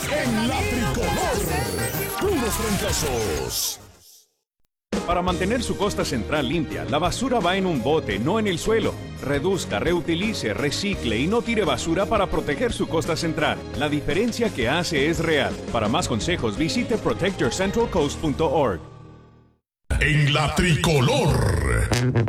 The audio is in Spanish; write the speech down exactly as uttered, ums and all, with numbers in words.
En la tricolor, puros fracasos. Para mantener su costa central limpia, la basura va en un bote, no en el suelo. Reduzca, reutilice, recicle y no tire basura para proteger su costa central. La diferencia que hace es real. Para más consejos, visite protect your central coast punto org. En la tricolor.